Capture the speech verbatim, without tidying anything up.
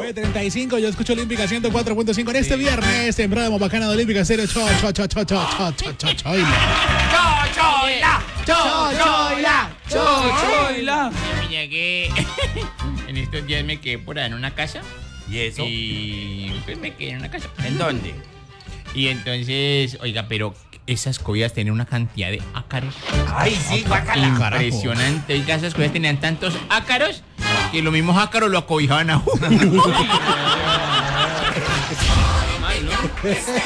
nueve treinta y cinco, yo escucho Olímpica ciento cuatro punto cinco en este viernes, temporada de Bacana de Olímpica Estéreo. Cho, cho, cho, cho, cho, cho, cho, cho, choila. Chochoila, chochoila, chochoila. Mira que en estos días me quedé por ahí en una casa. ¿Y eso? Y pues me quedé en una casa. ¿En dónde? Y entonces, oiga, pero esas cobidas tienen una cantidad de ácaros. Ay, sí, guácala. Impresionante. Oiga, esas cobidas tenían tantos ácaros que los mismos ácaros lo acobijaban a uno.